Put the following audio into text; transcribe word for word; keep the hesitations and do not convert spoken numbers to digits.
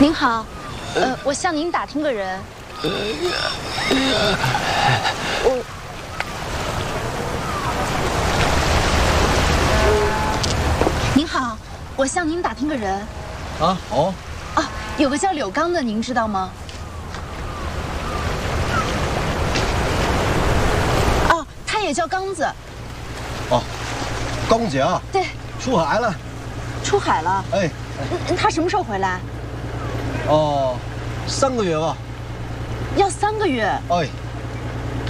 您好，呃，我向您打听个人。我。您好，我向您打听个人。 啊，哦。 啊，有个叫柳刚的，您知道吗？哦，他也叫刚子。 哦，刚姐啊。 对。 出海了。 出海了。 哎。 他什么时候回来？ 哦，三个月吧。 要三个月。 哎。